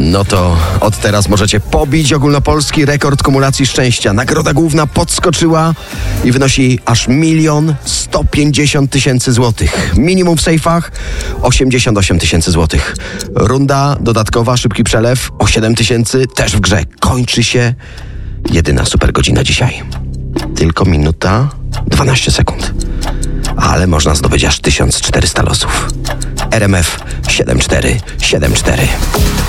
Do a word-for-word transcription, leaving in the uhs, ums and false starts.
No to od teraz możecie pobić ogólnopolski rekord kumulacji szczęścia. Nagroda główna podskoczyła i wynosi aż milion sto pięćdziesiąt tysięcy złotych. Minimum w sejfach osiemdziesiąt osiem tysięcy złotych. Runda dodatkowa, szybki przelew o siedem tysięcy też w grze. Kończy się jedyna super godzina dzisiaj. Tylko minuta dwanaście sekund. Ale można zdobyć aż tysiąc czterysta losów. R M F siedem cztery siedem cztery.